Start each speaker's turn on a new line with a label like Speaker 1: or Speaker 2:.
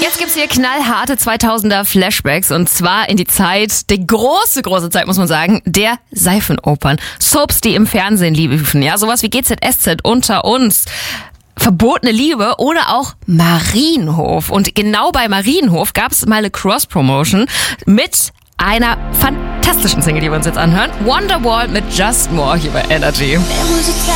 Speaker 1: Jetzt gibt's hier knallharte 2000er Flashbacks und zwar in die Zeit, die große Zeit, muss man sagen, der Seifenopern. Soaps, die im Fernsehen liefen, ja, sowas wie GZSZ, Unter uns, Verbotene Liebe oder auch Marienhof. Und genau bei Marienhof gab's mal eine Cross-Promotion mit einer fantastischen Single, die wir uns jetzt anhören. Wonderwall mit Just More hier bei Energy.